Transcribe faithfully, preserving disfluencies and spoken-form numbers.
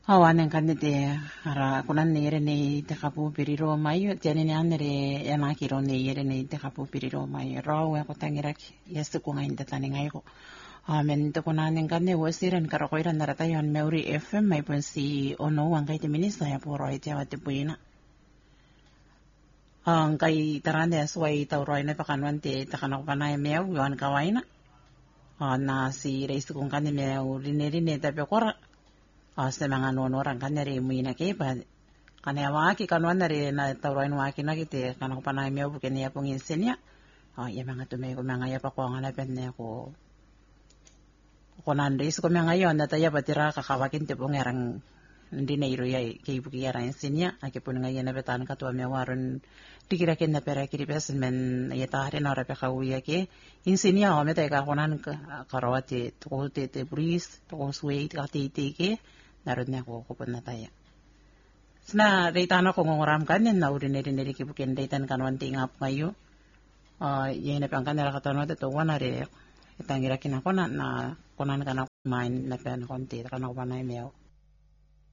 Hawanen kanete ara kunan nere ne te kapu piriro mai tiane ne andere yana kiro ne yere ne te kapu piriro mai rawe ko tangira yesu ko ngai ndatane ngai ko amen to kunan kanne wasiran karo ko iran narata yon meuri fm mai pun si ono wangai te minista ya poro ite wate puina ang kai tarande aswai tauroi ne pakanwan te takana ko panay meu yon kawaina na si reisu kung kanne meu rineri ne tape kora Asa mga nonoran kanere muina ke pa kanaya waki kanwan nare na tawroin waki na kite kanako panay meo buken niya pong insenya ah ya mga tume ko mga ya pa ko nga pen ne ko ko nandis ko mga yon na taya batira kakawakin te pong erang hindi na iro ya kay buki era insenya ake pun ngayon na betan katwa me waron dikira ken na pera kiri pesen men ya tare na ora pe kawuya ke insenya o meta ka konan karawati to te te bris to suwe ka te te ke narod na ko ko na taya. Sna reitana ko ngoram kanen na uri neri neri ki buken reitan kanwan tingap ngayo. Ah yene pang kanela katano te to wanare itangira kinako na na konan kana main na pen konti kana ko panay meo.